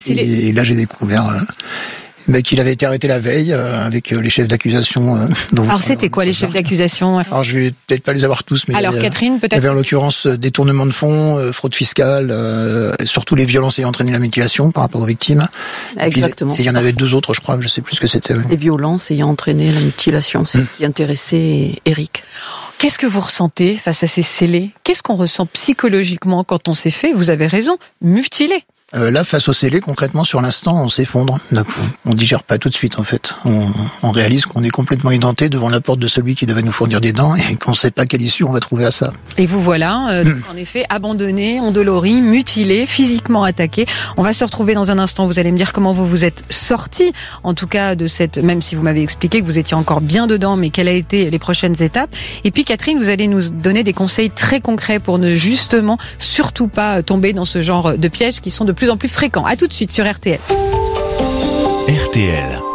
Et là, j'ai découvert qu'il avait été arrêté la veille avec les chefs d'accusation. Alors, c'était quoi les chefs d'accusation ? Alors, je vais peut-être pas les avoir tous, mais alors, Catherine, peut-être. Il y avait en l'occurrence détournement de fonds, fraude fiscale, surtout les violences ayant entraîné la mutilation par rapport aux victimes. Exactement. Et il y en avait 2 autres, je crois, je sais plus ce que c'était. Les violences ayant entraîné la mutilation, c'est ce qui intéressait Eric. Qu'est-ce que vous ressentez face à ces scellés ? Qu'est-ce qu'on ressent psychologiquement quand on s'est fait, vous avez raison, mutiler ? Là, face au scellé, concrètement, sur l'instant, on s'effondre. On digère pas tout de suite, en fait. On réalise qu'on est complètement édenté devant la porte de celui qui devait nous fournir des dents et qu'on ne sait pas quelle issue on va trouver à ça. Et vous voilà, en effet, abandonné, endolori, mutilé, physiquement attaqué. On va se retrouver dans un instant. Vous allez me dire comment vous vous êtes sorti, en tout cas, de cette, même si vous m'avez expliqué que vous étiez encore bien dedans, mais quelles a été les prochaines étapes. Et puis, Catherine, vous allez nous donner des conseils très concrets pour ne justement surtout pas tomber dans ce genre de pièges qui sont de plus en plus fréquents. À tout de suite sur RTL. RTL.